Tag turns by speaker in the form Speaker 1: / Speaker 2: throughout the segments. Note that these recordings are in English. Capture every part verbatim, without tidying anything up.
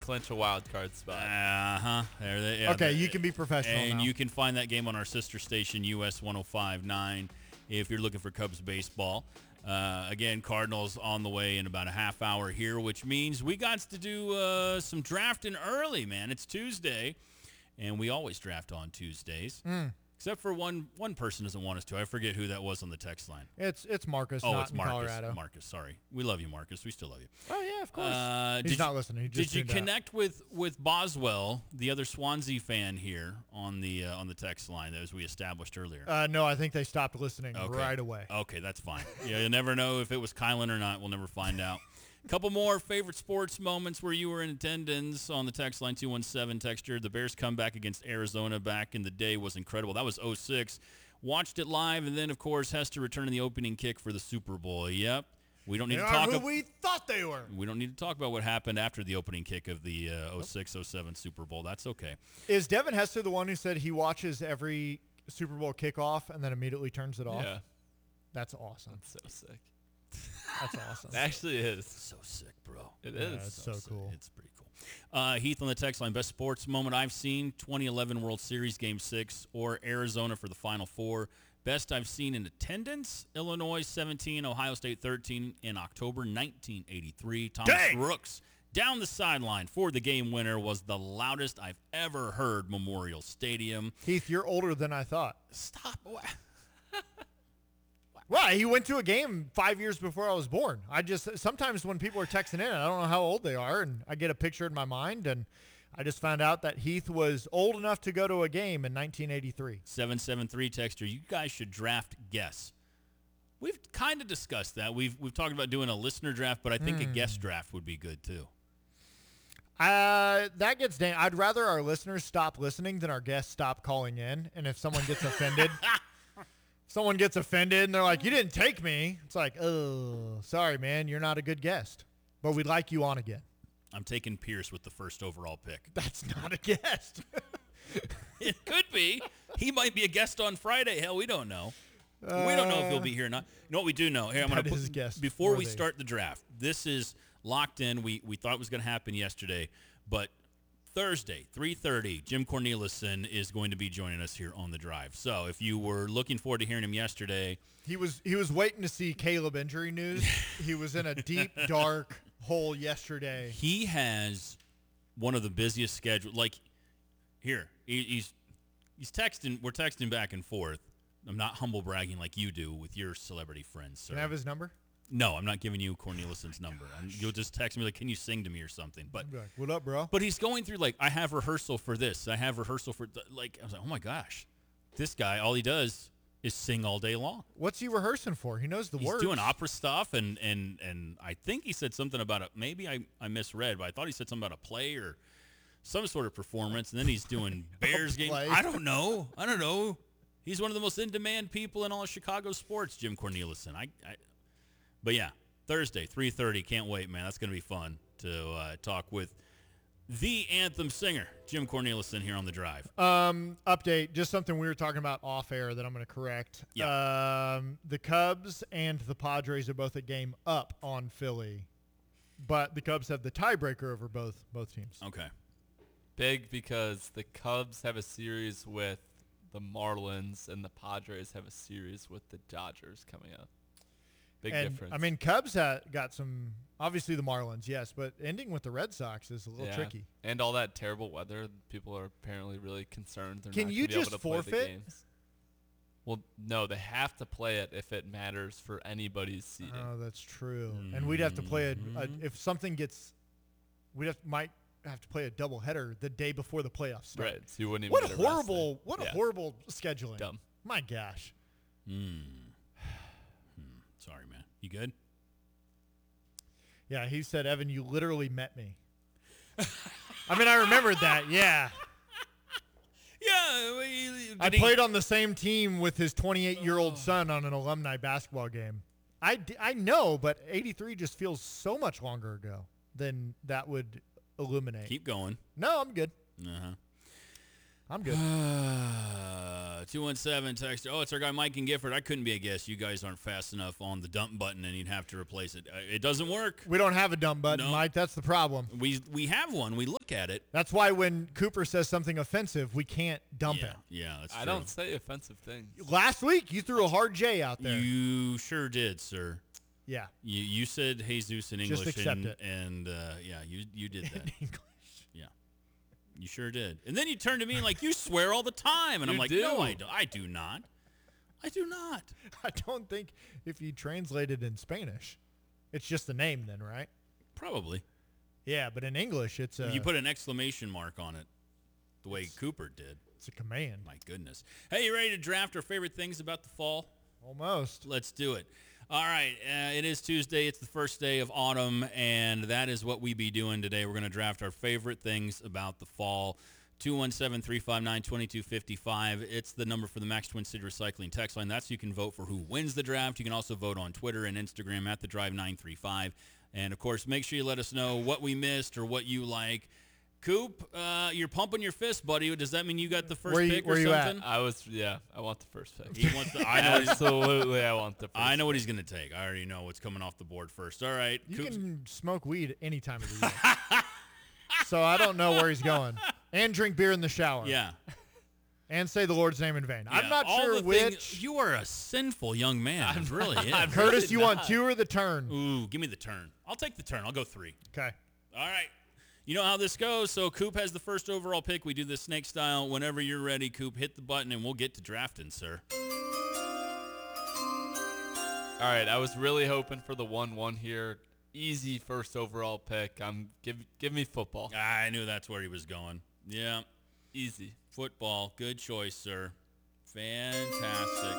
Speaker 1: clinch a wild card spot.
Speaker 2: Uh-huh. There they, yeah,
Speaker 3: okay,
Speaker 2: the,
Speaker 3: you can be professional
Speaker 2: And
Speaker 3: now.
Speaker 2: you can find that game on our sister station, U S one oh five point nine, if you're looking for Cubs baseball. Uh, again, Cardinals on the way in about a half hour here, which means we got to do uh, some drafting early, man. It's Tuesday, and we always draft on Tuesdays.
Speaker 3: Mm.
Speaker 2: Except for one one person doesn't want us to. I forget who that was on the text line.
Speaker 3: It's it's Marcus,
Speaker 2: oh,
Speaker 3: not
Speaker 2: it's
Speaker 3: in
Speaker 2: Marcus.
Speaker 3: Colorado.
Speaker 2: Marcus, sorry. We love you, Marcus. We still love you.
Speaker 3: Oh, yeah, of course.
Speaker 2: Uh,
Speaker 3: He's
Speaker 2: did
Speaker 3: not
Speaker 2: you,
Speaker 3: listening. He just
Speaker 2: did you
Speaker 3: tuned out.
Speaker 2: connect with, with Boswell, the other Swansea fan here, on the uh, on the text line, as we established earlier?
Speaker 3: Uh, no, I think they stopped listening
Speaker 2: okay.
Speaker 3: right away.
Speaker 2: Okay, that's fine. Yeah, you'll never know if it was Kylan or not. We'll never find out. A couple more favorite sports moments where you were in attendance on the text line, two one seven texture. The Bears' comeback against Arizona back in the day was incredible. That was oh six. Watched it live, and then, of course, Hester returning the opening kick for the Super Bowl. Yep. We don't need
Speaker 3: They
Speaker 2: to
Speaker 3: are
Speaker 2: talk
Speaker 3: who
Speaker 2: ab-
Speaker 3: we thought they were.
Speaker 2: We don't need to talk about what happened after the opening kick of the uh, oh six oh seven Super Bowl. That's okay.
Speaker 3: Is Devin Hester the one who said he watches every Super Bowl kickoff and then immediately turns it off?
Speaker 1: Yeah.
Speaker 3: That's awesome.
Speaker 1: That's so sick.
Speaker 3: That's awesome.
Speaker 1: It actually is.
Speaker 2: So sick, bro.
Speaker 1: It
Speaker 3: Yeah,
Speaker 1: is.
Speaker 3: it's so
Speaker 2: sick.
Speaker 3: cool.
Speaker 2: It's pretty cool. Uh, Heath on the text line, best sports moment I've seen, twenty eleven World Series Game six or Arizona for the Final Four. Best I've seen in attendance, Illinois seventeen, Ohio State thirteen in October nineteen eighty-three. Thomas
Speaker 3: Dang.
Speaker 2: Rooks down the sideline for the game winner was the loudest I've ever heard Memorial Stadium.
Speaker 3: Heath, you're older than I thought.
Speaker 2: Stop.
Speaker 3: Well, he went to a game five years before I was born. I just sometimes when people are texting in, I don't know how old they are, and I get a picture in my mind, and I just found out that Heath was old enough to go to a game in nineteen eighty-three.
Speaker 2: seven seven three texter, you guys should draft guess. We've kind of discussed that. We've we've talked about doing a listener draft, but I think
Speaker 3: Hmm.
Speaker 2: a guest draft would be good too.
Speaker 3: Uh, that gets dang. I'd rather our listeners stop listening than our guests stop calling in. And if someone gets offended, someone gets offended and they're like, "You didn't take me." It's like, "Oh, sorry, man, you're not a good guest, but we'd like you on again."
Speaker 2: I'm taking Pierce with the first overall pick.
Speaker 3: That's not a guest.
Speaker 2: It could be. He might be a guest on Friday. Hell, we don't know. we don't know if he'll be here or not. You know what we do know? Here, I'm
Speaker 3: That
Speaker 2: going
Speaker 3: is
Speaker 2: to
Speaker 3: guest
Speaker 2: before we
Speaker 3: worthy.
Speaker 2: start the draft. This is locked in. We we thought it was going to happen yesterday, but Thursday, three thirty, Jim Cornelison is going to be joining us here on the drive. So if you were looking forward to hearing him yesterday,
Speaker 3: He was he was waiting to see Caleb injury news. He was in a deep dark hole yesterday.
Speaker 2: he has one of the busiest schedules. Like here, he, he's he's texting. We're texting back and forth. I'm not humble bragging like you do with your celebrity friends, sir.
Speaker 3: Can I have his number?
Speaker 2: No, I'm not giving you Cornelison's number. I'm, you'll just text me like, "Can you sing to me or something?" But
Speaker 3: I'd be like, "What up, bro?"
Speaker 2: but he's going through like, I have rehearsal for this. I have rehearsal for th-. like. I was like, oh my gosh, this guy. All he does is sing all day long.
Speaker 3: What's he rehearsing for? He knows the
Speaker 2: He's
Speaker 3: words.
Speaker 2: doing opera stuff, and and and I think he said something about it. Maybe I I misread, but I thought he said something about a play or some sort of performance. And then he's doing Bears game.
Speaker 3: play.
Speaker 2: I don't know. I don't know. He's one of the most in-demand people in all of Chicago sports, Jim Cornelison. I, I but yeah, Thursday, three thirty. Can't wait, man. That's going to be fun to uh, talk with the anthem singer, Jim Cornelison, here on the drive.
Speaker 3: Um, update, just something we were talking about off air that I'm going to correct.
Speaker 2: Yeah.
Speaker 3: Um, the Cubs and the Padres are both a game up on Philly, but the Cubs have the tiebreaker over both both teams.
Speaker 2: Okay.
Speaker 1: Big because the Cubs have a series with the Marlins and the Padres have a series with the Dodgers coming up. Big
Speaker 3: and,
Speaker 1: difference.
Speaker 3: I mean, Cubs ha- got some, obviously the Marlins, yes, but ending with the Red Sox is a little
Speaker 1: Yeah.
Speaker 3: tricky.
Speaker 1: And all that terrible weather, people are apparently really concerned. They're
Speaker 3: Can
Speaker 1: not
Speaker 3: you
Speaker 1: gonna be
Speaker 3: just
Speaker 1: able to play the
Speaker 3: forfeit?
Speaker 1: games. Well, no, they have to play it if it matters for anybody's seeding.
Speaker 3: Oh, that's true. And we'd have to play a, a
Speaker 2: Mm-hmm.
Speaker 3: if something gets, we'd have might have to play a doubleheader the day before the playoffs start.
Speaker 1: Right, so you wouldn't even
Speaker 3: What
Speaker 1: get a rest
Speaker 3: horrible,
Speaker 1: day.
Speaker 3: what
Speaker 1: Yeah.
Speaker 3: a horrible scheduling.
Speaker 1: Dumb.
Speaker 3: My gosh.
Speaker 2: Sorry, man. You good?
Speaker 3: Yeah, he said, Evan, you literally met me. I mean, I remembered that. Yeah.
Speaker 2: Yeah.
Speaker 3: I played on the same team with his twenty-eight-year-old son on an alumni basketball game. I, d- I know, but eighty-three just feels so much longer ago than that would illuminate.
Speaker 2: Keep going.
Speaker 3: No, I'm good.
Speaker 2: Uh-huh.
Speaker 3: I'm good.
Speaker 2: Uh, Uh, two one seven text. Oh, it's our guy Mike and Gifford. I couldn't be a guest. You guys aren't fast enough on the dump button, and you'd have to replace it. Uh, it doesn't work.
Speaker 3: We don't have a dumb button,
Speaker 2: No.
Speaker 3: Mike. That's the problem.
Speaker 2: We we have one. We look at it.
Speaker 3: That's why when Cooper says something offensive, we can't dump
Speaker 2: yeah,
Speaker 3: it.
Speaker 2: yeah, that's
Speaker 1: I
Speaker 2: true.
Speaker 1: don't say offensive things.
Speaker 3: Last week, you threw a hard J out there.
Speaker 2: You sure did, sir.
Speaker 3: yeah.
Speaker 2: You you said Jesus in
Speaker 3: Just
Speaker 2: English,
Speaker 3: accept
Speaker 2: and,
Speaker 3: it.
Speaker 2: and uh, yeah, you you did that.
Speaker 3: English.
Speaker 2: Yeah, you sure did. And then you turned to me and like, you swear all the time, and I'm
Speaker 1: You
Speaker 2: like,
Speaker 1: do.
Speaker 2: no, I do, I do not. I do not.
Speaker 3: I don't think if you translate it in Spanish, it's just the name then, right?
Speaker 2: Probably.
Speaker 3: Yeah, but in English, it's a,
Speaker 2: you put an exclamation mark on it, the way Cooper did.
Speaker 3: it's a command.
Speaker 2: My goodness. Hey, you ready to draft our favorite things about the fall?
Speaker 3: Almost.
Speaker 2: Let's do it. All right, uh, it is Tuesday. It's the first day of autumn, and that is what we be doing today. We're going to draft our favorite things about the fall. two one seven, three five nine, two two five five. It's the number for the Max Twin City Recycling text line. That's so you can vote for who wins the draft. You can also vote on Twitter and Instagram at the Drive nine three five. And, of course, make sure you let us know what we missed or what you like. Coop, uh, you're pumping your fist, buddy. Does that mean you got the first
Speaker 3: Where you-
Speaker 2: pick or
Speaker 3: where you at?
Speaker 2: something?
Speaker 1: I was, yeah, I want the first pick.
Speaker 2: He wants the, I know. He's,
Speaker 1: Absolutely, I want the first
Speaker 2: I know what he's going to take. I already know what's coming off the board first. All right.
Speaker 3: You
Speaker 2: Coop's-
Speaker 3: can smoke weed any time of the year. So I don't know where he's going. And drink beer in the shower.
Speaker 2: Yeah.
Speaker 3: And say the Lord's name in vain. I'm
Speaker 2: Yeah,
Speaker 3: not
Speaker 2: all
Speaker 3: sure
Speaker 2: the
Speaker 3: which.
Speaker 2: things- you are a sinful young man. It really is.
Speaker 1: I'm
Speaker 3: Curtis,
Speaker 1: really
Speaker 3: you want
Speaker 1: not.
Speaker 3: two or the turn?
Speaker 2: Ooh, give me the turn. I'll take the turn. I'll go three.
Speaker 3: Okay.
Speaker 2: All right. You know how this goes. So Coop has the first overall pick. We do this snake style. Whenever you're ready, Coop, hit the button and we'll get to drafting, sir.
Speaker 1: All right, I was really hoping for the one one here. Easy first overall pick. I'm give give me football.
Speaker 2: I knew that's where he was going. Yeah.
Speaker 1: Easy.
Speaker 2: Football. Good choice, sir. Fantastic.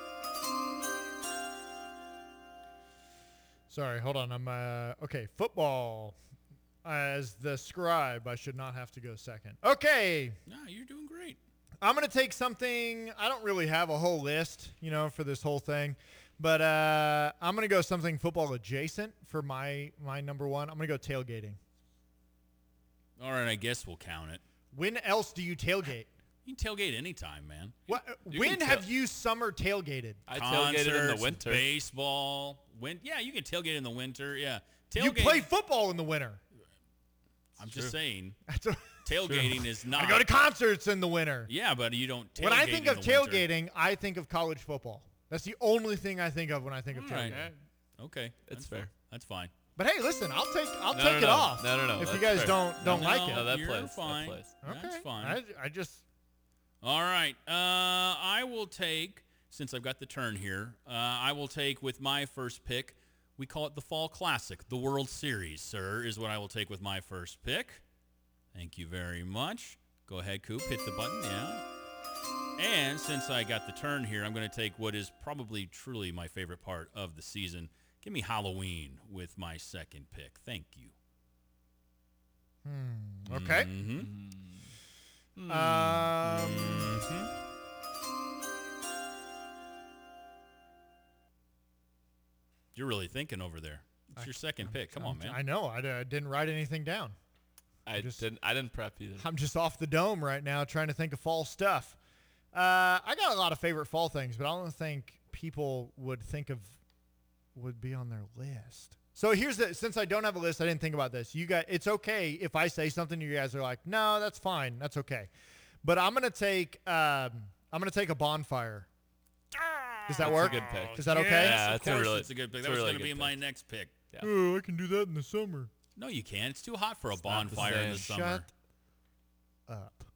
Speaker 3: Sorry, hold on. I'm uh okay. Football. As the scribe, I should not have to go second. Okay,
Speaker 2: No, you're doing great.
Speaker 3: I'm gonna take something. I don't really have a whole list, you know, for this whole thing, but uh, I'm gonna go something football adjacent for my my number one. I'm gonna go tailgating.
Speaker 2: All right, I guess we'll count it.
Speaker 3: When else do you tailgate?
Speaker 2: You can tailgate anytime, man.
Speaker 3: What?
Speaker 1: You
Speaker 3: When
Speaker 1: can
Speaker 3: have
Speaker 1: tail-
Speaker 3: you summer tailgated?
Speaker 1: I tailgated in the
Speaker 2: Concerts,
Speaker 1: winter.
Speaker 2: Baseball. Win- yeah, you can tailgate in the winter. Yeah.
Speaker 3: You
Speaker 2: Tailgate-
Speaker 3: play football in the winter.
Speaker 2: I'm
Speaker 1: true.
Speaker 2: just saying,
Speaker 3: That's a-
Speaker 2: tailgating is not.
Speaker 3: I go to concerts in the winter.
Speaker 2: Yeah, but you don't tailgate
Speaker 3: When I think
Speaker 2: in
Speaker 3: of
Speaker 2: the winter.
Speaker 3: tailgating, I think of college football. That's the only thing I think of when I think of
Speaker 2: All right.
Speaker 3: tailgating.
Speaker 2: Okay.
Speaker 1: It's
Speaker 2: that's
Speaker 1: fair.
Speaker 2: fine. That's fine.
Speaker 3: But hey, listen, I'll take I'll
Speaker 1: No,
Speaker 3: take
Speaker 1: no,
Speaker 3: it
Speaker 1: no.
Speaker 3: off.
Speaker 1: No, no, no,
Speaker 3: If you
Speaker 1: that's
Speaker 3: guys
Speaker 1: fair.
Speaker 3: don't don't
Speaker 2: No,
Speaker 3: like
Speaker 2: no,
Speaker 3: it.
Speaker 1: No, that
Speaker 2: you're
Speaker 1: plays, that
Speaker 2: fine.
Speaker 1: plays.
Speaker 3: Okay.
Speaker 2: That's fine.
Speaker 3: I, I just
Speaker 2: All right. Uh, I will take, since I've got the turn here, uh, I will take with my first pick, we call it the Fall Classic, the World Series, sir, is what I will take with my first pick. Thank you very much. Go ahead, Coop. Hit the button. Yeah. And since I got the turn here, I'm going to take what is probably truly my favorite part of the season. Give me Halloween with my second pick. Thank you.
Speaker 3: hmm, okay.
Speaker 2: Mm-hmm.
Speaker 3: Um,
Speaker 2: Mm-hmm. You're really thinking over there. It's your second pick. Come on, man.
Speaker 3: I know. I, d- I didn't write anything down.
Speaker 1: I
Speaker 3: Just-
Speaker 1: didn't. I didn't prep either.
Speaker 3: I'm just off the dome right now trying to think of fall stuff. Uh, I got a lot of favorite fall things, but I don't think people would think of would be on their list. So here's the since I don't have a list, I didn't think about this. You guys, it's okay if I say something, you guys are like, no, that's fine, that's okay. But I'm gonna take um, I'm gonna take a bonfire. Does that
Speaker 1: That's a
Speaker 3: work?
Speaker 1: good pick.
Speaker 3: Is that okay?
Speaker 2: Yes,
Speaker 1: Yeah,
Speaker 2: of
Speaker 1: that's a
Speaker 2: course
Speaker 1: really-
Speaker 2: it's a good pick.
Speaker 1: it's
Speaker 2: That
Speaker 1: a
Speaker 2: was
Speaker 1: really
Speaker 2: going to
Speaker 1: good
Speaker 2: be my
Speaker 1: pick.
Speaker 2: next pick.
Speaker 1: Yeah.
Speaker 3: Oh, I can do that in the summer.
Speaker 2: No, you can't. It's too hot for a
Speaker 1: It's not the
Speaker 2: bonfire in the
Speaker 1: same.
Speaker 2: summer.
Speaker 3: Shut up.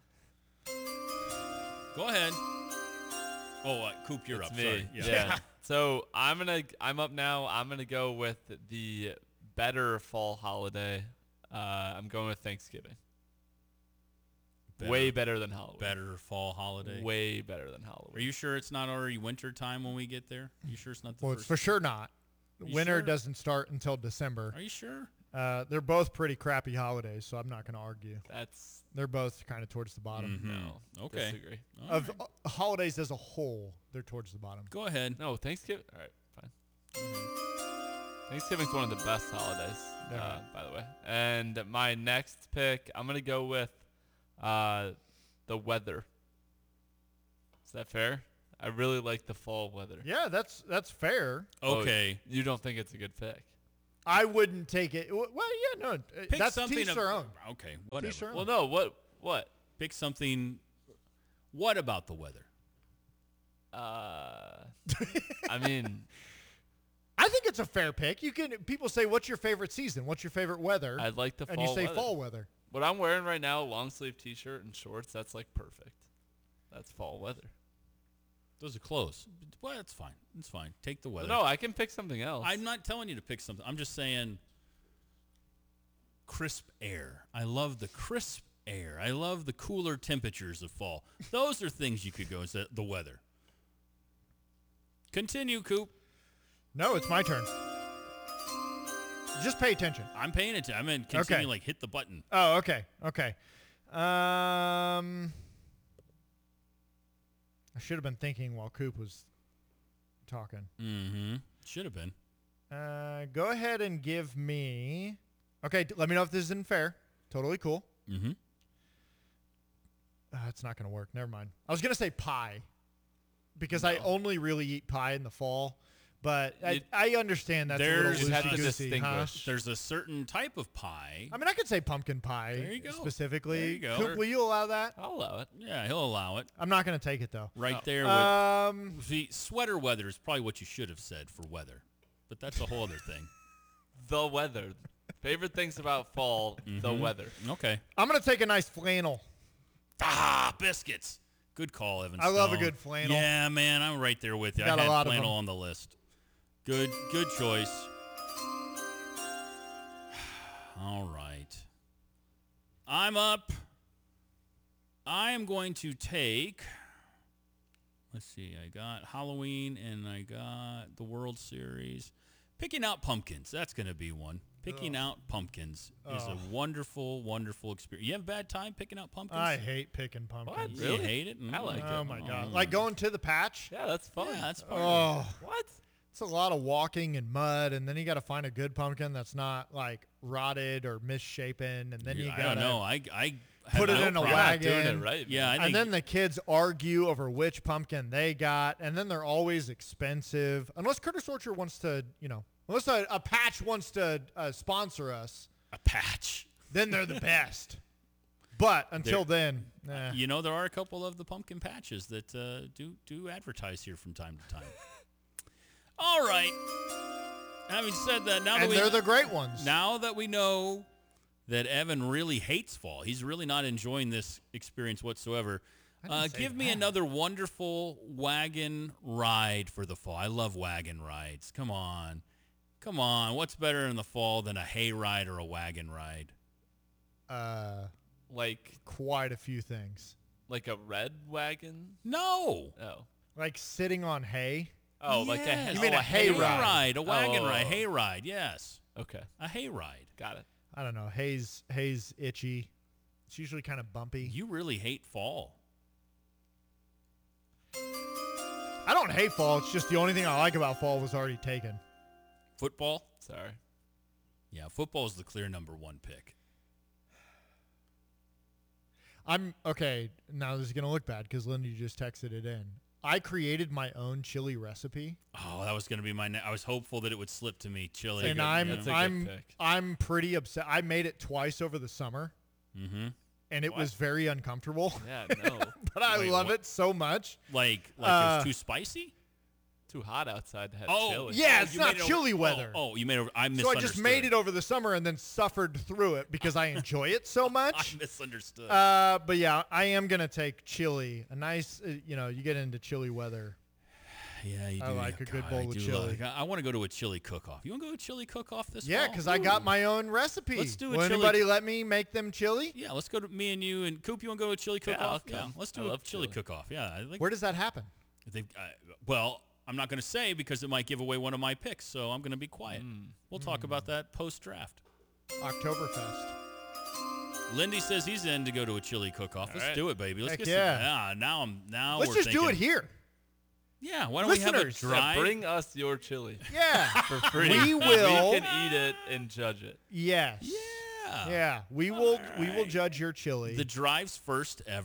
Speaker 2: Go ahead. Oh, uh, Coop, you're
Speaker 1: It's
Speaker 2: up.
Speaker 1: me.
Speaker 2: Sorry.
Speaker 1: Yeah. So I'm gonna. I'm up now. I'm gonna go with the better fall holiday. Uh, I'm going with Thanksgiving.
Speaker 2: Better-
Speaker 1: Way better than Halloween.
Speaker 2: Better fall holiday.
Speaker 1: Way better than Halloween.
Speaker 2: Are you sure it's not already winter time when we get there? Are you sure it's not the
Speaker 3: Well, it's
Speaker 2: first?
Speaker 3: for sure not.
Speaker 2: You
Speaker 3: Winter
Speaker 2: sure?
Speaker 3: doesn't start until December.
Speaker 2: Are you sure?
Speaker 3: Uh, they're both pretty crappy holidays, so I'm not going to argue.
Speaker 1: That's
Speaker 3: They're both kind of towards the bottom.
Speaker 2: Mhm.
Speaker 1: no.
Speaker 2: Okay.
Speaker 1: Disagree.
Speaker 2: All
Speaker 3: Of
Speaker 2: right.
Speaker 3: uh, holidays as a whole, they're towards the bottom.
Speaker 2: Go ahead.
Speaker 1: No, Thanksgiving. All right, fine. Thanksgiving's one of the best holidays, uh,
Speaker 3: Yeah.
Speaker 1: by the way. And my next pick, I'm gonna go with uh, the weather. Is that fair? I really like the fall weather.
Speaker 3: Yeah, that's that's fair.
Speaker 2: Okay.
Speaker 1: Oh, you don't think it's a good pick?
Speaker 3: I wouldn't take it. Well, yeah, no. uh,
Speaker 2: Pick
Speaker 3: that's
Speaker 2: something
Speaker 3: teach
Speaker 2: of-
Speaker 3: their own.
Speaker 2: Okay,
Speaker 3: Teach
Speaker 2: whatever.
Speaker 3: their own.
Speaker 1: Well, no. What? What?
Speaker 2: Pick something. What about the weather?
Speaker 1: Uh, I mean,
Speaker 3: I think it's a fair pick. You can. People say, "What's your favorite season? What's your favorite weather?"
Speaker 1: I like the
Speaker 3: and
Speaker 1: fall
Speaker 3: you say
Speaker 1: weather.
Speaker 3: fall weather.
Speaker 1: What I'm wearing right now, long sleeve T-shirt and shorts. That's like perfect. That's fall weather.
Speaker 2: Those are close. Well, that's fine. It's fine. Take the weather.
Speaker 1: No, I can pick something else.
Speaker 2: I'm not telling you to pick something. I'm just saying crisp air. I love the crisp air. I love the cooler temperatures of fall. Those are things you could go instead the weather. Continue, Coop.
Speaker 3: No, it's my turn. Just pay attention.
Speaker 2: I'm paying attention. I'm in continue
Speaker 3: Okay.
Speaker 2: like hit the button.
Speaker 3: Oh, okay, okay. Um, I should have been thinking while Coop was talking.
Speaker 2: Mm-hmm. Should have been.
Speaker 3: Uh, go ahead and give me. Okay, d- let me know if this isn't fair. Totally cool.
Speaker 2: Mm-hmm.
Speaker 3: Uh, it's not going to work. Never mind. I was going to say pie because I
Speaker 1: No.
Speaker 3: only really eat pie in the fall, but I,
Speaker 1: It-
Speaker 3: I understand that's a
Speaker 2: There's-
Speaker 3: little
Speaker 2: You'd have to
Speaker 3: loosey-goosey, huh?
Speaker 1: distinguish.
Speaker 2: There's a certain type of pie.
Speaker 3: I mean, I could say pumpkin pie
Speaker 2: There you go.
Speaker 3: specifically.
Speaker 2: There you go.
Speaker 3: Coop, will you allow that?
Speaker 1: I'll allow it.
Speaker 2: Yeah, he'll allow it.
Speaker 3: I'm not going to take it, though.
Speaker 2: Right
Speaker 1: Oh.
Speaker 2: there with
Speaker 3: Um,
Speaker 2: see, sweater weather is probably what you should have said for weather. But that's a whole other thing.
Speaker 1: The weather. Favorite things about fall, the
Speaker 2: Mhm.
Speaker 1: weather.
Speaker 2: Okay.
Speaker 3: I'm going to take a nice flannel.
Speaker 2: Ah, biscuits. Good call, Evan
Speaker 3: I love a
Speaker 2: Stone.
Speaker 3: good flannel.
Speaker 2: Yeah, man, I'm right there with you.
Speaker 3: Got
Speaker 2: I
Speaker 3: a
Speaker 2: had
Speaker 3: lot of
Speaker 2: flannel
Speaker 3: them.
Speaker 2: on the list. Good, good choice. All right. I'm up. I am going to take, let's see, I got Halloween and I got the World Series. Picking out pumpkins, that's going to be one. Picking
Speaker 3: Ugh.
Speaker 2: out pumpkins is
Speaker 3: Ugh.
Speaker 2: a wonderful, wonderful experience. You have a bad time picking out pumpkins?
Speaker 3: I hate picking pumpkins.
Speaker 2: You
Speaker 1: Really?
Speaker 2: hate it?
Speaker 1: I like
Speaker 3: Oh
Speaker 1: it.
Speaker 3: my god!
Speaker 2: Mm.
Speaker 3: Like going to the patch.
Speaker 1: Yeah, that's fun.
Speaker 2: Yeah, that's part of it.
Speaker 3: Oh,
Speaker 1: What?
Speaker 3: it's a lot of walking and mud, and then you got to find a good pumpkin that's not like rotted or misshapen, and then you
Speaker 2: I
Speaker 3: got
Speaker 2: don't
Speaker 3: to
Speaker 2: know. I I
Speaker 3: put
Speaker 2: have
Speaker 3: it
Speaker 2: no
Speaker 3: in a
Speaker 2: problem.
Speaker 1: You're not doing
Speaker 3: wagon.
Speaker 1: it right.
Speaker 2: Yeah, I
Speaker 1: man.
Speaker 2: think
Speaker 3: and then the kids argue over which pumpkin they got, and then they're always expensive. Unless Curtis Orchard wants to, you know, unless a, a patch wants to uh, sponsor us,
Speaker 2: a patch.
Speaker 3: then they're the best. But until then, eh.
Speaker 2: You know, there are a couple of the pumpkin patches that uh, do do advertise here from time to time. All right. Having said that, now that
Speaker 3: and
Speaker 2: we
Speaker 3: they're the great ones.
Speaker 2: now that we know that Evan really hates fall, he's really not enjoying this experience whatsoever.
Speaker 3: I didn't
Speaker 2: Uh,
Speaker 3: say
Speaker 2: give me
Speaker 3: that.
Speaker 2: another wonderful wagon ride for the fall. I love wagon rides. Come on. Come on. What's better in the fall than a hay ride or a wagon ride?
Speaker 3: Uh,
Speaker 1: like
Speaker 3: quite a few things,
Speaker 1: like a red wagon.
Speaker 2: No.
Speaker 1: Oh.
Speaker 3: like sitting on hay.
Speaker 1: Oh, like a
Speaker 2: Yes.
Speaker 3: You mean
Speaker 1: oh,
Speaker 3: a hay ride.
Speaker 2: ride, a wagon
Speaker 1: Oh.
Speaker 2: ride, hay ride, yes.
Speaker 1: Okay,
Speaker 3: Uh,
Speaker 2: A hay ride.
Speaker 1: got it.
Speaker 3: I don't know. Hay's hay's itchy. It's usually kind of bumpy.
Speaker 2: You really hate fall.
Speaker 3: I don't hate fall. It's just the only thing I like about fall was already taken.
Speaker 2: Football?
Speaker 1: Sorry.
Speaker 2: Yeah, football is the clear number one pick.
Speaker 3: I'm okay. Now this is gonna look bad because Lindy just texted it in. I created my own chili recipe,
Speaker 2: Oh, that was going to be my ne- I was hopeful that it would slip to me, chili.
Speaker 3: and
Speaker 1: good-
Speaker 3: I'm
Speaker 1: that's a good
Speaker 3: I'm
Speaker 1: pick.
Speaker 3: I'm pretty upset. I made it twice over the summer,
Speaker 2: Mm-hmm.
Speaker 3: and it
Speaker 1: What?
Speaker 3: was very uncomfortable.
Speaker 1: Yeah, no.
Speaker 3: But I
Speaker 2: Wait,
Speaker 3: love
Speaker 2: what?
Speaker 3: it so much.
Speaker 2: Like, like it
Speaker 3: Uh,
Speaker 2: was too spicy?
Speaker 1: Too hot outside to have
Speaker 2: Oh,
Speaker 1: chili.
Speaker 3: yeah,
Speaker 2: Oh,
Speaker 3: it's
Speaker 2: you
Speaker 3: not
Speaker 2: made it over-
Speaker 3: chilly
Speaker 2: oh,
Speaker 3: weather.
Speaker 2: Oh, you made it over. I
Speaker 3: So I
Speaker 2: misunderstood.
Speaker 3: just made it over the summer and then suffered through it because I enjoy it so
Speaker 2: I
Speaker 3: much.
Speaker 2: misunderstood.
Speaker 3: Uh, but yeah, I am gonna take chili. A nice, uh, you know, you get into chilly weather.
Speaker 2: yeah, you do.
Speaker 3: I like
Speaker 2: yeah,
Speaker 3: a good
Speaker 2: God,
Speaker 3: bowl
Speaker 2: I
Speaker 3: of
Speaker 2: do
Speaker 3: chili.
Speaker 2: like- I, I want to go to a chili cook-off. You want to go to a chili cook-off this
Speaker 3: Yeah,
Speaker 2: fall?
Speaker 3: because I got
Speaker 2: Ooh.
Speaker 3: my own recipe.
Speaker 2: Let's do a
Speaker 3: Will
Speaker 2: chili-
Speaker 3: anybody let me make them chili?
Speaker 2: Yeah, let's go to me and you and Coop. You want to go to a chili
Speaker 1: Yeah, I'll
Speaker 2: cook-off? Yeah,
Speaker 1: come.
Speaker 2: let's
Speaker 1: I
Speaker 2: do a
Speaker 1: love
Speaker 2: chili
Speaker 1: chili.
Speaker 2: cook-off. Yeah, I think
Speaker 3: Where does that happen?
Speaker 2: They, uh, well, I'm not going to say because it might give away one of my picks, so I'm going to be quiet.
Speaker 1: Mm.
Speaker 2: We'll talk about that post-draft.
Speaker 3: Oktoberfest.
Speaker 2: Lindy says he's in to go to a chili cook-off.
Speaker 1: All
Speaker 2: Let's
Speaker 1: right.
Speaker 2: do it, baby. Let's
Speaker 3: Heck
Speaker 2: get
Speaker 3: yeah.
Speaker 2: some. Yeah, now I'm now
Speaker 3: Let's
Speaker 2: we're
Speaker 3: just do
Speaker 2: thinking-
Speaker 3: it here.
Speaker 2: Yeah, why don't we have a
Speaker 3: Listeners.
Speaker 1: Yeah,
Speaker 2: drive?
Speaker 1: bring us your chili
Speaker 3: Yeah.
Speaker 1: for free.
Speaker 3: We will-
Speaker 1: We can eat it and judge it.
Speaker 3: Yes.
Speaker 2: yeah.
Speaker 3: Yeah. We will. We will
Speaker 2: Alright.
Speaker 3: judge your chili.
Speaker 2: The drive's first ever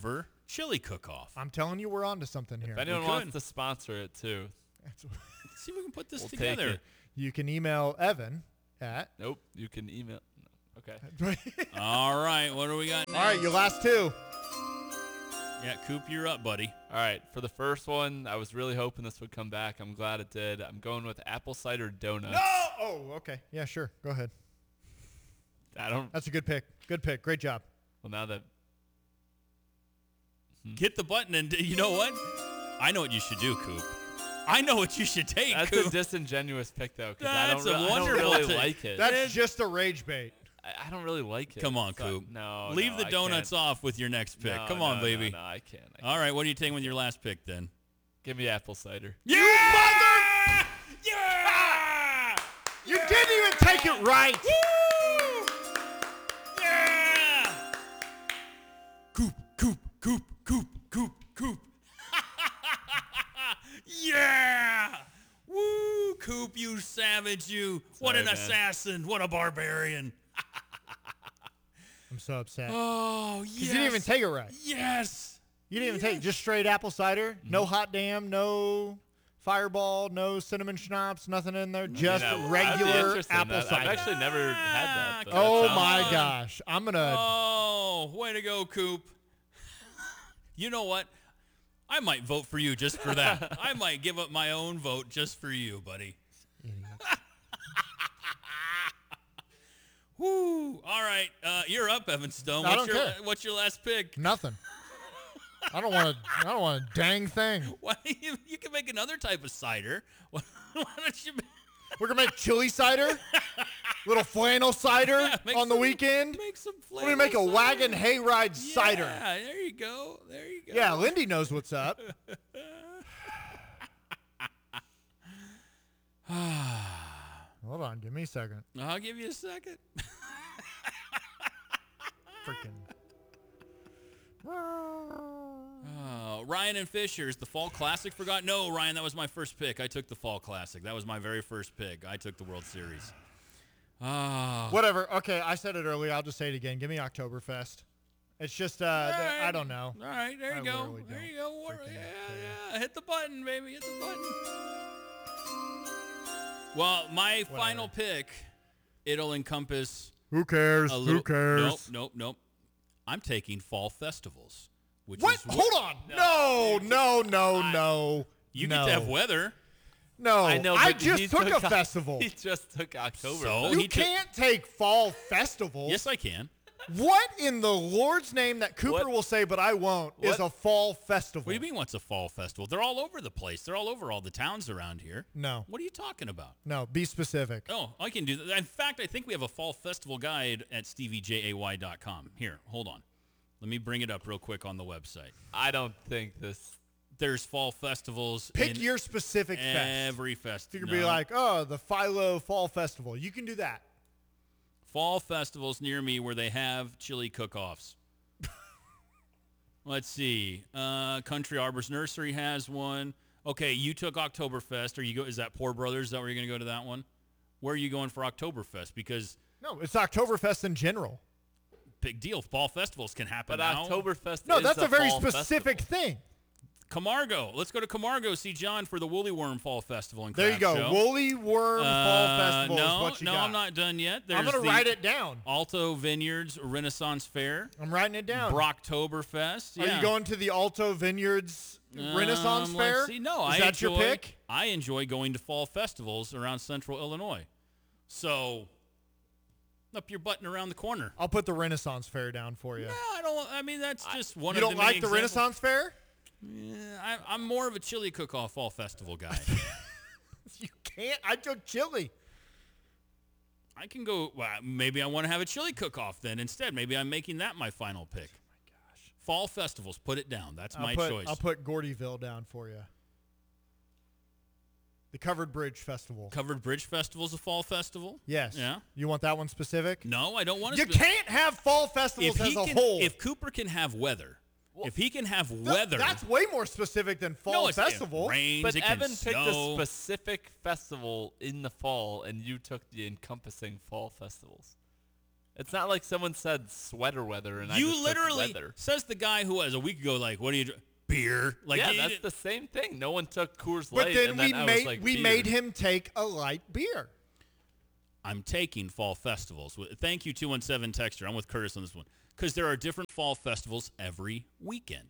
Speaker 2: chili cook-off.
Speaker 3: I'm telling you, we're on to something here.
Speaker 1: If anyone
Speaker 2: We
Speaker 1: wants
Speaker 2: could.
Speaker 1: to sponsor it too,
Speaker 2: Let's see if we can put this
Speaker 1: we'll take
Speaker 2: together.
Speaker 1: it.
Speaker 3: You can email Evan at.
Speaker 1: Nope. You can email. no, Okay.
Speaker 2: All right, what do we got now?
Speaker 3: All right, your last two.
Speaker 2: Yeah, Coop, you're up, buddy.
Speaker 1: All right. For the first one, I was really hoping this would come back. I'm glad it did. I'm going with apple cider donuts.
Speaker 3: No! Oh, okay. Yeah, sure. Go ahead.
Speaker 1: I don't.
Speaker 3: That's a good pick. Good pick. Great job.
Speaker 1: Well, now that
Speaker 2: Hit the button, and you know what? I know what you should do, Coop. I know what you should take,
Speaker 1: that's
Speaker 2: Coop.
Speaker 1: a disingenuous pick though, because I
Speaker 2: That's
Speaker 1: don't,
Speaker 2: a
Speaker 1: re- I don't
Speaker 2: wonderful
Speaker 1: really
Speaker 2: take.
Speaker 1: like it.
Speaker 3: That's just a rage bait.
Speaker 1: I, I don't really like it.
Speaker 2: Come on,
Speaker 1: So-
Speaker 2: Coop.
Speaker 1: No.
Speaker 2: Leave
Speaker 1: no,
Speaker 2: the
Speaker 1: I
Speaker 2: donuts
Speaker 1: can't.
Speaker 2: off with your next pick.
Speaker 1: No,
Speaker 2: Come
Speaker 1: no,
Speaker 2: on,
Speaker 1: no,
Speaker 2: baby.
Speaker 1: No, I can't. I can't.
Speaker 2: All right, what are you taking with your last pick then?
Speaker 1: Give me apple cider.
Speaker 2: Yeah! Mother! Yeah!
Speaker 3: You didn't even take it right.
Speaker 2: Woo! Yeah! Coop, Coop, Coop, Coop, Coop, Coop. Yeah! Woo, Coop, you savage, you. What an
Speaker 1: Sorry, man.
Speaker 2: assassin. What a barbarian.
Speaker 3: I'm so upset.
Speaker 2: Oh, yes.
Speaker 3: You didn't even take it right.
Speaker 2: Yes.
Speaker 3: You didn't even take just straight apple cider. No hot damn, no fireball, no cinnamon schnapps, nothing in there. Just
Speaker 1: I mean, I- I'd be
Speaker 3: regular
Speaker 1: interested in
Speaker 3: apple
Speaker 1: that.
Speaker 3: cider.
Speaker 1: I've actually never had that. but that
Speaker 3: Oh
Speaker 1: sounds
Speaker 3: my
Speaker 1: fun.
Speaker 3: gosh. I'm going to.
Speaker 2: Oh, way to go, Coop. You know what? I might vote for you just for that. I might give up my own vote just for you, buddy. Woo! All right, uh, you're up, Evan Stone.
Speaker 3: I
Speaker 2: What's
Speaker 3: don't
Speaker 2: your
Speaker 3: care.
Speaker 2: What's your last pick?
Speaker 3: Nothing. I don't want to. I don't want a dang thing.
Speaker 2: Why you, you can make another type of cider. Why don't you?
Speaker 3: We're gonna make chili cider, little flannel cider
Speaker 2: Yeah, make
Speaker 3: on the
Speaker 2: some-
Speaker 3: weekend.
Speaker 2: Make some
Speaker 3: We're gonna make a
Speaker 2: flannel
Speaker 3: wagon
Speaker 2: cider.
Speaker 3: hayride cider.
Speaker 2: Yeah, there you go. There you go.
Speaker 3: Yeah, Lindy knows what's up. Hold on, give me a second.
Speaker 2: I'll give you a second.
Speaker 3: Freaking.
Speaker 2: Oh, Ryan and Fisher's the Fall Classic forgot. No, Ryan, that was my first pick. I took the Fall Classic. That was my very first pick. I took the World Series. Ah,
Speaker 3: Whatever. Okay, I said it earlier. I'll just say it again. Give me Oktoberfest. It's just, uh, th- I don't know.
Speaker 2: All right, there you
Speaker 3: I
Speaker 2: go.
Speaker 3: literally
Speaker 2: There
Speaker 3: don't
Speaker 2: you go. What-
Speaker 3: freaking
Speaker 2: Yeah,
Speaker 3: care.
Speaker 2: yeah. Hit the button, baby. Hit the button. Well, my final pick, it'll encompass
Speaker 3: Who cares?
Speaker 2: a little.
Speaker 3: Who cares?
Speaker 2: Nope, nope, nope. I'm taking fall festivals. Which
Speaker 3: What?
Speaker 2: Is
Speaker 3: Hold on. No, no, no, no.
Speaker 2: You
Speaker 3: no.
Speaker 2: get to have weather.
Speaker 3: No,
Speaker 1: I know.
Speaker 3: I
Speaker 1: but
Speaker 3: just
Speaker 1: he
Speaker 3: took a
Speaker 1: Oc-
Speaker 3: festival.
Speaker 1: He just took October.
Speaker 2: So?
Speaker 3: You
Speaker 2: he took-
Speaker 3: can't take fall festivals.
Speaker 2: Yes, I can.
Speaker 3: What in the Lord's name that Cooper
Speaker 1: What?
Speaker 3: will say, but I won't, is
Speaker 1: What?
Speaker 3: a fall festival.
Speaker 2: What do you mean what's a fall festival? They're all over the place. They're all over all the towns around here.
Speaker 3: No,
Speaker 2: What are you talking about?
Speaker 3: no, be specific.
Speaker 2: Oh, I can do that. In fact, I think we have a fall festival guide at stevie jay dot com. Here, hold on. Let me bring it up real quick on the website.
Speaker 1: I don't think this.
Speaker 2: There's fall festivals
Speaker 3: Pick
Speaker 2: in
Speaker 3: your specific fest.
Speaker 2: every
Speaker 3: You
Speaker 2: festival.
Speaker 3: could be like, oh, the Philo Fall Festival. You can do that.
Speaker 2: fall festivals near me where they have chili cook-offs. Let's see. Uh, Country Arbors Nursery has one. Okay, you took Oktoberfest. Are you go? Is that Poor Brothers? Is that where you're going to go to that one? Where are you going for Oktoberfest? Because
Speaker 3: No, it's Oktoberfest in general.
Speaker 2: big deal. Fall festivals can happen
Speaker 1: But
Speaker 2: now.
Speaker 1: Oktoberfest.
Speaker 3: No,
Speaker 1: is
Speaker 3: that's
Speaker 1: a
Speaker 3: a very
Speaker 1: fall
Speaker 3: specific
Speaker 1: festival.
Speaker 3: thing.
Speaker 2: Camargo. Let's go to Camargo. See John for the Woolly Worm Fall Festival. And
Speaker 3: There you
Speaker 2: Craft
Speaker 3: go.
Speaker 2: Show.
Speaker 3: Woolly Worm Fall
Speaker 2: Uh,
Speaker 3: Festival
Speaker 2: no,
Speaker 3: is what you
Speaker 2: no,
Speaker 3: got.
Speaker 2: I'm not done yet. There's
Speaker 3: I'm going
Speaker 2: the
Speaker 3: to write it down.
Speaker 2: Alto Vineyards Renaissance Fair.
Speaker 3: I'm writing it down.
Speaker 2: Brocktoberfest.
Speaker 3: Are
Speaker 2: Yeah.
Speaker 3: you going to the Alto Vineyards Renaissance
Speaker 2: Um,
Speaker 3: Fair?
Speaker 2: let's see. No,
Speaker 3: is
Speaker 2: I
Speaker 3: that
Speaker 2: enjoy,
Speaker 3: your pick?
Speaker 2: I enjoy going to fall festivals around central Illinois. So, up your button around the corner.
Speaker 3: I'll put the Renaissance Fair down for you.
Speaker 2: No, I don't. I mean, that's just one
Speaker 3: You
Speaker 2: of
Speaker 3: don't
Speaker 2: the many
Speaker 3: like the
Speaker 2: examples.
Speaker 3: Renaissance Fair?
Speaker 2: Yeah, I, I'm more of a chili cook-off fall festival guy.
Speaker 3: You can't. I took chili.
Speaker 2: I can go. Well, maybe I want to have a chili cook-off then instead. Maybe I'm making that my final pick. Oh my gosh. Fall festivals. Put it down. That's
Speaker 3: I'll
Speaker 2: my
Speaker 3: put,
Speaker 2: choice.
Speaker 3: I'll put Gordyville down for you. The Covered Bridge Festival.
Speaker 2: Covered Bridge Festival's a fall festival.
Speaker 3: Yes.
Speaker 2: Yeah.
Speaker 3: You want that one specific?
Speaker 2: No, I don't want to.
Speaker 3: You can't have fall festivals
Speaker 2: If
Speaker 3: as
Speaker 2: he
Speaker 3: a
Speaker 2: can,
Speaker 3: whole.
Speaker 2: if Cooper can have weather, if he can have
Speaker 3: Th-
Speaker 2: weather,
Speaker 3: That's way more specific than fall
Speaker 2: no, it's,
Speaker 3: festival.
Speaker 2: It rains,
Speaker 1: But
Speaker 2: it can
Speaker 1: Evan picked
Speaker 2: snow.
Speaker 1: a specific festival in the fall, and you took the encompassing fall festivals. It's not like someone said sweater weather and I
Speaker 2: You
Speaker 1: just took
Speaker 2: literally,
Speaker 1: weather.
Speaker 2: says the guy who was a week ago, like, what do you, dr- beer? Like,
Speaker 1: yeah,
Speaker 2: you-
Speaker 1: that's the same thing. No one took Coors
Speaker 3: But
Speaker 1: Light,
Speaker 3: then
Speaker 1: and
Speaker 3: we
Speaker 1: then I
Speaker 3: made
Speaker 1: was like,
Speaker 3: we
Speaker 1: beer.
Speaker 3: made him take a light beer.
Speaker 2: I'm taking fall festivals. Thank you, two one seven Texture. I'm with Curtis on this one. Because there are different fall festivals every weekend.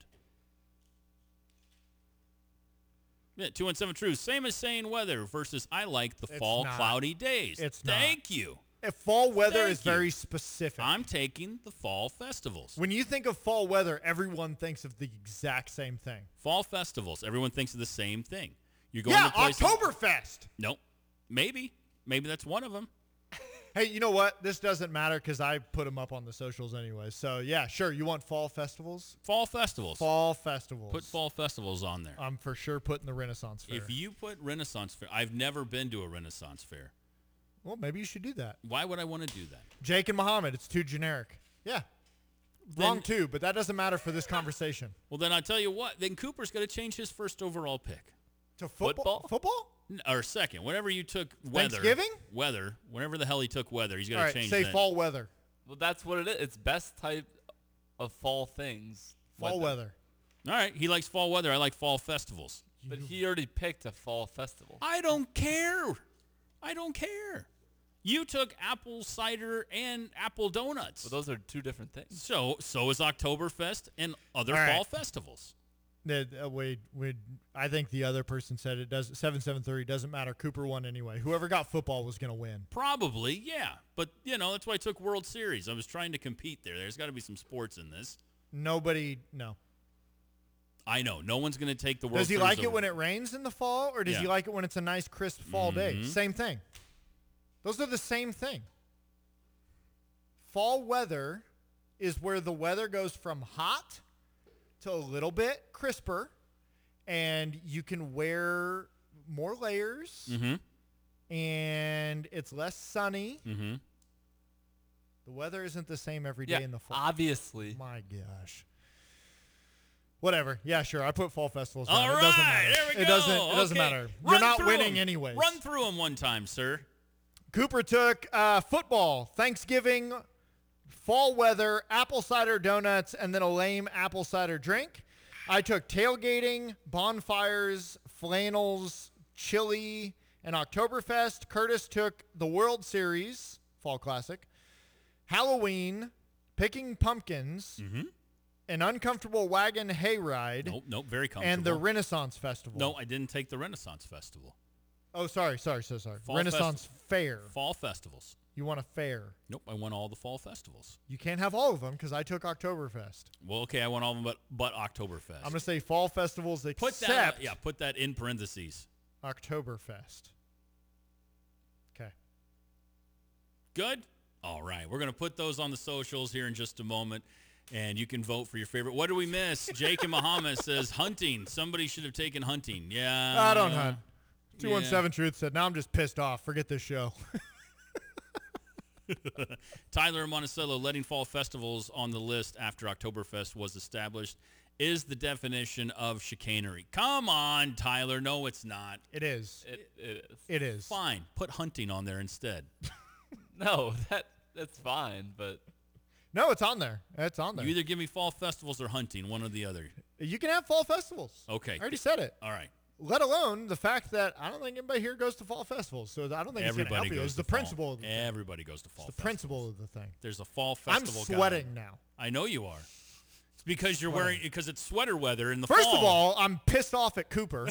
Speaker 2: Yeah, two one seven True. Same as saying weather versus I like the
Speaker 3: It's
Speaker 2: fall
Speaker 3: not.
Speaker 2: cloudy days.
Speaker 3: It's not.
Speaker 2: Thank you.
Speaker 3: If fall weather
Speaker 2: Thank
Speaker 3: is
Speaker 2: you.
Speaker 3: very specific.
Speaker 2: I'm taking the fall festivals.
Speaker 3: When you think of fall weather, everyone thinks of the exact same thing.
Speaker 2: Fall festivals. Everyone thinks of the same thing. You're going
Speaker 3: Yeah,
Speaker 2: to places.
Speaker 3: Oktoberfest.
Speaker 2: Nope. Maybe. Maybe that's one of them.
Speaker 3: Hey, you know what? This doesn't matter because I put them up on the socials anyway. So, yeah, sure. You want fall festivals?
Speaker 2: Fall festivals.
Speaker 3: Fall festivals.
Speaker 2: Put fall festivals on there.
Speaker 3: I'm for sure putting the Renaissance Fair.
Speaker 2: If you put Renaissance Fair, I've never been to a Renaissance Fair.
Speaker 3: Well, maybe you should do that.
Speaker 2: Why would I want to do that?
Speaker 3: Jake and Muhammad, it's too generic. Yeah.
Speaker 2: Then-
Speaker 3: Wrong too, but that doesn't matter for this conversation.
Speaker 2: Well, then I tell you what. Then Cooper's going to change his first overall pick.
Speaker 3: To football?
Speaker 1: Football?
Speaker 3: Football?
Speaker 2: N- Or second. Whenever you took weather.
Speaker 3: Thanksgiving?
Speaker 2: Weather. Whenever the hell he took weather, he's
Speaker 3: All
Speaker 2: going
Speaker 3: right,
Speaker 2: to change
Speaker 3: say
Speaker 2: that.
Speaker 3: fall weather.
Speaker 1: Well, that's what it is. It's best type of fall things.
Speaker 3: Fall weather.
Speaker 2: All right. He likes fall weather. I like fall festivals.
Speaker 1: But he already picked a fall festival.
Speaker 2: I don't care. I don't care. You took apple cider and apple donuts.
Speaker 1: Well, those are two different things.
Speaker 2: So so is Oktoberfest and other
Speaker 3: All right.
Speaker 2: fall festivals.
Speaker 3: That uh, we we I think the other person said it does seven seven thirty doesn't matter. Cooper won anyway. Whoever got football was going to win.
Speaker 2: Probably, yeah. But, you know, that's why I took World Series. I was trying to compete there. There's got to be some sports in this.
Speaker 3: Nobody no.
Speaker 2: I know. No one's going to take the World
Speaker 3: Does he
Speaker 2: Series
Speaker 3: like it
Speaker 2: over-
Speaker 3: when it rains in the fall or does
Speaker 2: Yeah.
Speaker 3: he like it when it's a nice crisp fall day?
Speaker 2: Mhm.
Speaker 3: Same thing. Those are the same thing. Fall weather is where the weather goes from hot to a little bit crisper and you can wear more layers
Speaker 2: Mhm.
Speaker 3: and it's less sunny.
Speaker 2: Mhm.
Speaker 3: The weather isn't the same every day
Speaker 1: Yeah,
Speaker 3: in the fall.
Speaker 1: obviously.
Speaker 3: My gosh. Whatever. Yeah, sure. I put fall festivals down.
Speaker 2: All
Speaker 3: It
Speaker 2: right.
Speaker 3: doesn't matter.
Speaker 2: There we go.
Speaker 3: It doesn't it doesn't
Speaker 2: Okay.
Speaker 3: matter.
Speaker 2: Run
Speaker 3: You're not
Speaker 2: through
Speaker 3: winning
Speaker 2: 'em.
Speaker 3: anyways.
Speaker 2: Run through them one time, sir.
Speaker 3: Cooper took uh, football, Thanksgiving, fall weather, apple cider donuts, and then a lame apple cider drink. I took tailgating, bonfires, flannels, chili, and Oktoberfest. Curtis took the World Series, Fall Classic, Halloween, picking pumpkins,
Speaker 2: Mm-hmm.
Speaker 3: an uncomfortable wagon hayride,
Speaker 2: Nope, nope, very comfortable.
Speaker 3: and the Renaissance Festival.
Speaker 2: No, I didn't take the Renaissance Festival.
Speaker 3: Oh, sorry, sorry, so sorry.
Speaker 2: Fall
Speaker 3: Renaissance Fair.
Speaker 2: Fall festivals.
Speaker 3: You want a fair.
Speaker 2: Nope, I won all the fall festivals.
Speaker 3: You can't have all of them because I took Oktoberfest.
Speaker 2: Well, okay, I won all of them, but but Oktoberfest.
Speaker 3: I'm going to say fall festivals
Speaker 2: put
Speaker 3: except
Speaker 2: that. Yeah, put that in parentheses.
Speaker 3: Oktoberfest. Okay.
Speaker 2: Good. All right, we're gonna put those on the socials here in just a moment, and you can vote for your favorite. What do we miss? Jake and Muhammad says hunting. Somebody should have taken hunting. Yeah.
Speaker 3: I don't hunt. two one seven
Speaker 2: yeah.
Speaker 3: Truth said, now I'm just pissed off. Forget this show.
Speaker 2: Tyler in Monticello, letting fall festivals on the list after Oktoberfest was established is the definition of chicanery. Come on, Tyler. No, it's not.
Speaker 3: It is.
Speaker 1: It, it is.
Speaker 3: It is.
Speaker 2: Fine. Put hunting on there instead.
Speaker 1: No, that that's fine, but
Speaker 3: No, it's on there. It's on there.
Speaker 2: You either give me fall festivals or hunting, one or the other.
Speaker 3: You can have fall festivals.
Speaker 2: Okay.
Speaker 3: I already said it.
Speaker 2: All right.
Speaker 3: Let alone the fact that I don't think anybody here goes to fall festivals, so I don't think it's going to
Speaker 2: Everybody
Speaker 3: help you.
Speaker 2: goes
Speaker 3: It's
Speaker 2: to
Speaker 3: the
Speaker 2: fall.
Speaker 3: principle. Of the thing.
Speaker 2: Everybody goes to fall
Speaker 3: It's the principle of the thing.
Speaker 2: There's a fall
Speaker 3: I'm
Speaker 2: festival guide.
Speaker 3: sweating now.
Speaker 2: I know you are. It's because you're
Speaker 3: Sweating.
Speaker 2: wearing because it's sweater weather in the
Speaker 3: First
Speaker 2: fall.
Speaker 3: of all, I'm pissed off at Cooper.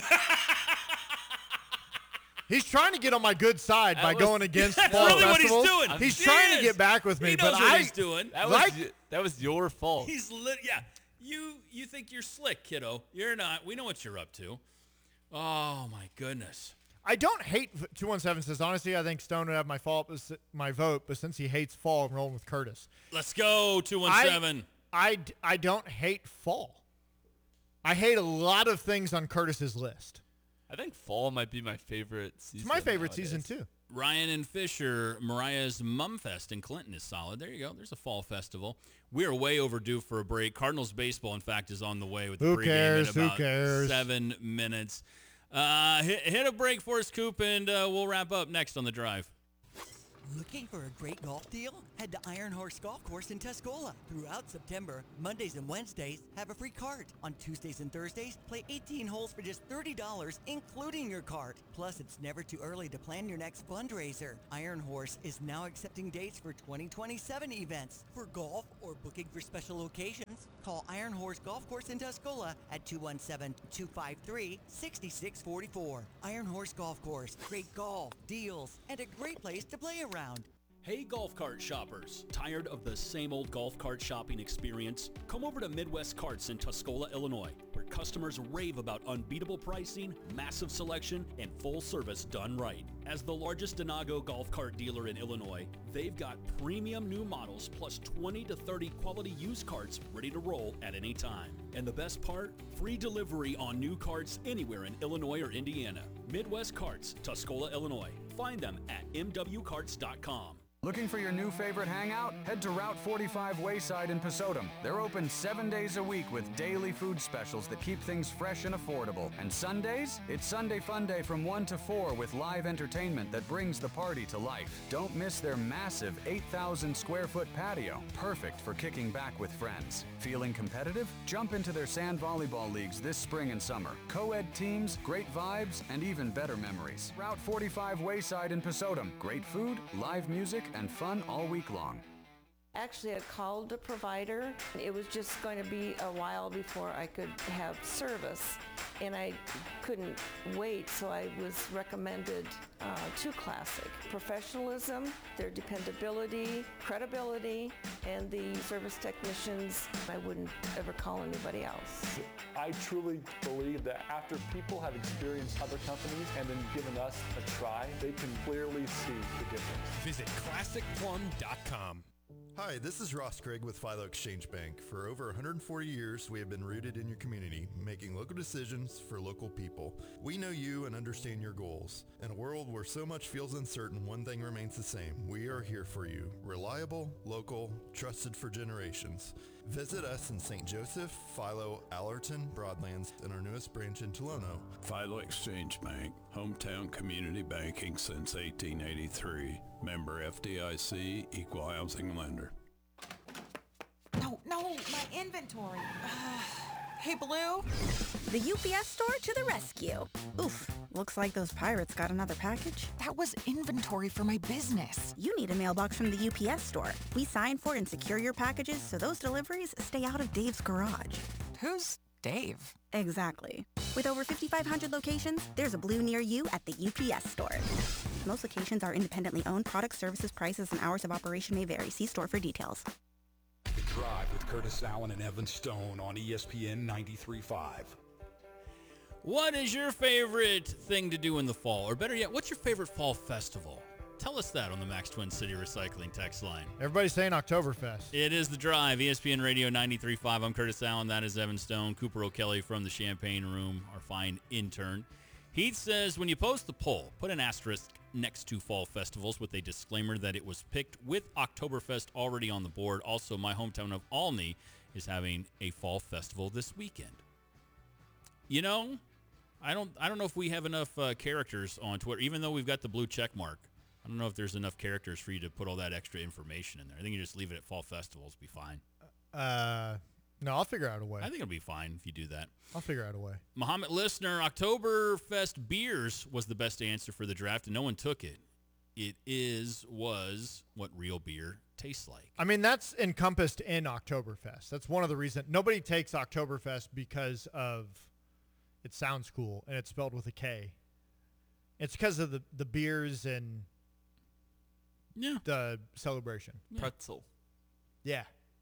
Speaker 3: He's trying to get on my good side
Speaker 1: That
Speaker 3: by
Speaker 1: was-
Speaker 3: going against
Speaker 2: That's
Speaker 3: fall
Speaker 2: really what he's
Speaker 3: festivals.
Speaker 2: doing.
Speaker 3: He's
Speaker 2: He
Speaker 3: trying
Speaker 2: is.
Speaker 3: to get back with me,
Speaker 2: He knows
Speaker 3: but
Speaker 2: what
Speaker 3: I
Speaker 2: he's doing.
Speaker 1: that was
Speaker 3: Like-
Speaker 1: y- that was your fault.
Speaker 2: He's lit. Yeah, you you think you're slick, kiddo? You're not. We know what you're up to. Oh my goodness.
Speaker 3: I don't hate two one seven says honestly I think Stone would have my fault but s- my vote, but since he hates fall, I'm rolling with Curtis.
Speaker 2: Let's go two one seven.
Speaker 3: I, d- I don't hate fall. I hate a lot of things on Curtis's list.
Speaker 1: I think fall might be my favorite season.
Speaker 3: It's my favorite
Speaker 1: nowadays.
Speaker 3: season too.
Speaker 2: Ryan and Fisher, Mariah's Mumfest in Clinton is solid. There you go. There's a fall festival. We are way overdue for a break. Cardinals baseball, in fact, is on the way with the
Speaker 3: Who
Speaker 2: pregame
Speaker 3: cares?
Speaker 2: in
Speaker 3: Who
Speaker 2: about
Speaker 3: cares?
Speaker 2: seven minutes. Uh, hit, hit a break for us, Coop, and uh, we'll wrap up next on The Drive.
Speaker 4: Looking for a great golf deal? Head to Iron Horse Golf Course in Tuscola. Throughout September, Mondays and Wednesdays, have a free cart. On Tuesdays and Thursdays, play eighteen holes for just thirty dollars, including your cart. Plus, it's never too early to plan your next fundraiser. Iron Horse is now accepting dates for twenty twenty-seven events. For golf or booking for special occasions, call Iron Horse Golf Course in Tuscola at two one seven, two five three, six six four four. Iron Horse Golf Course. Great golf, deals, and a great place to play around.
Speaker 5: Hey golf cart shoppers, tired of the same old golf cart shopping experience? Come over to Midwest Carts in Tuscola, Illinois, where customers rave about unbeatable pricing, massive selection, and full service done right. As the largest Denago golf cart dealer in Illinois, they've got premium new models plus twenty to thirty quality used carts ready to roll at any time. And the best part? Free delivery on new carts anywhere in Illinois or Indiana. Midwest Carts, Tuscola, Illinois. Find them at m w carts dot com.
Speaker 6: Looking for your new favorite hangout? Head to Route forty-five Wayside in Pasodum. They're open seven days a week with daily food specials that keep things fresh and affordable. And Sundays? It's Sunday Fun Day from one to four with live entertainment that brings the party to life. Don't miss their massive eight thousand square foot patio. Perfect for kicking back with friends. Feeling competitive? Jump into their sand volleyball leagues this spring and summer. Co-ed teams, great vibes, and even better memories. Route forty-five Wayside in Pasodum. Great food, live music, and fun all week long.
Speaker 7: Actually, I called the provider. It was just going to be a while before I could have service, and I couldn't wait, so I was recommended uh, to Classic. Professionalism, their dependability, credibility, and the service technicians, I wouldn't ever call anybody else.
Speaker 8: I truly believe that after people have experienced other companies and then given us a try, they can clearly see the difference.
Speaker 9: Visit classic plum dot com.
Speaker 10: Hi, this is Ross Craig with Philo Exchange Bank. For over one hundred forty years, we have been rooted in your community, making local decisions for local people. We know you and understand your goals. In a world where so much feels uncertain, one thing remains the same. We are here for you. Reliable, local, trusted for generations. Visit us in Saint Joseph, Philo, Allerton, Broadlands, and our newest branch in Tolono.
Speaker 11: Philo Exchange Bank, hometown community banking since eighteen eighty-three. Member F D I C, equal housing lender.
Speaker 12: No, no, my inventory. Hey, Blue?
Speaker 13: The U P S store to the rescue. Oof, looks like those pirates got another package.
Speaker 12: That was inventory for my business.
Speaker 13: You need a mailbox from the U P S store. We sign for and secure your packages so those deliveries stay out of Dave's garage.
Speaker 12: Who's Dave?
Speaker 13: Exactly. With over fifty-five hundred locations, there's a Blue near you at the U P S store. Most locations are independently owned. Product, services, prices, and hours of operation may vary. See store for details.
Speaker 9: The Drive with Curtis Allen and Evan Stone on E S P N ninety-three point five.
Speaker 2: What is your favorite thing to do in the fall? Or better yet, what's your favorite fall festival? Tell us that on the Max Twin City Recycling text line.
Speaker 3: Everybody's saying Oktoberfest.
Speaker 2: It is The Drive, E S P N Radio ninety-three point five. I'm Curtis Allen. That is Evan Stone. Cooper O'Kelly from the Champagne Room, our fine intern. Heath says, when you post the poll, put an asterisk next to fall festivals with a disclaimer that it was picked with Oktoberfest already on the board. Also, my hometown of Olney is having a fall festival this weekend. You know, I don't I don't know if we have enough uh, characters on Twitter, even though we've got the blue check mark. I don't know if there's enough characters for you to put all that extra information in there. I think you just leave it at fall festivals, be fine.
Speaker 3: Uh, no, I'll figure out a way.
Speaker 2: I think it'll be fine if you do that.
Speaker 3: I'll figure out a way.
Speaker 2: Muhammad Listener, Oktoberfest beers was the best answer for the draft, and no one took it. It is, was what real beer tastes like.
Speaker 3: I mean, that's encompassed in Oktoberfest. That's one of the reasons. Nobody takes Oktoberfest because of it sounds cool, and it's spelled with a K. It's because of the, the beers and
Speaker 2: yeah.
Speaker 3: the celebration.
Speaker 1: Yeah. Pretzel.
Speaker 3: Yeah.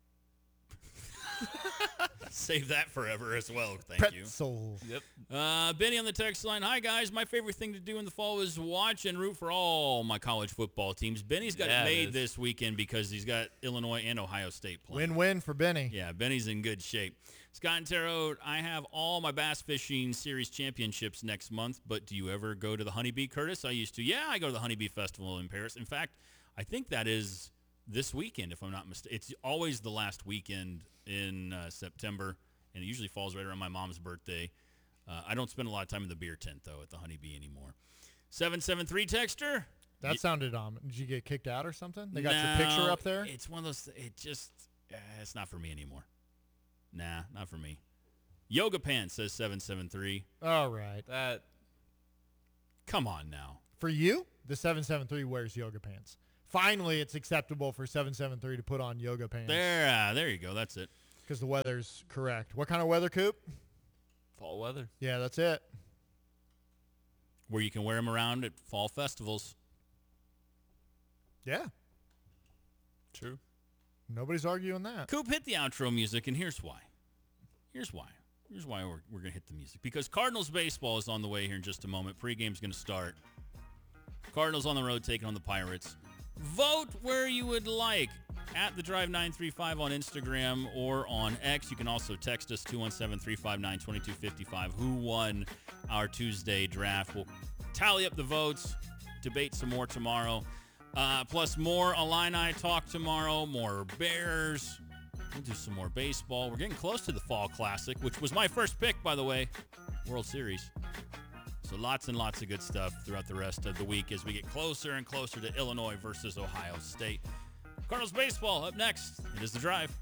Speaker 2: Save that forever as well. Thank
Speaker 3: Pretzel.
Speaker 2: you. Yep. Uh, Benny on the text line. Hi, guys. My favorite thing to do in the fall is watch and root for all my college football teams. Benny's got
Speaker 1: yeah,
Speaker 2: it made it this weekend because he's got Illinois and Ohio State playing.
Speaker 3: Win-win for Benny.
Speaker 2: Yeah, Benny's in good shape. Scott and Terrell, I have all my bass fishing series championships next month, but do you ever go to the Honeybee, Curtis? I used to. Yeah, I go to the Honeybee Festival in Paris. In fact, I think that is this weekend, if I'm not mistaken. It's always the last weekend in uh, September, and it usually falls right around my mom's birthday. Uh, I don't spend a lot of time in the beer tent, though, at the Honeybee anymore. seven seven three texter.
Speaker 3: That
Speaker 2: Y-
Speaker 3: sounded um. Did you get kicked out or something? They got
Speaker 2: No,
Speaker 3: your picture up there.
Speaker 2: It's one of those. It just. Uh, it's not for me anymore. Nah, not for me. Yoga Pants says seven seven three.
Speaker 3: All right.
Speaker 1: That.
Speaker 2: Come on now.
Speaker 3: For you, the seven seven three wears yoga pants. Finally, it's acceptable for seven seven three to put on yoga pants.
Speaker 2: There, uh, there you go. That's it.
Speaker 3: Because the weather's correct. What kind of weather, Coop?
Speaker 1: Fall weather.
Speaker 3: Yeah, that's it.
Speaker 2: Where you can wear them around at fall festivals.
Speaker 3: Yeah.
Speaker 1: True.
Speaker 3: Nobody's arguing that.
Speaker 2: Coop, hit the outro music, and here's why. Here's why. Here's why we're, we're going to hit the music. Because Cardinals baseball is on the way here in just a moment. Pre-game's going to start. Cardinals on the road taking on the Pirates. Vote where you would like. At the Drive nine three five on Instagram or on X. You can also text us two one seven, three five nine, two two five five. Who won our Tuesday draft? We'll tally up the votes, debate some more tomorrow. Uh, plus more Illini talk tomorrow, more Bears. We'll do some more baseball. We're getting close to the Fall Classic, which was my first pick, by the way, World Series. So lots and lots of good stuff throughout the rest of the week as we get closer and closer to Illinois versus Ohio State. Cardinals baseball up next. It is The Drive.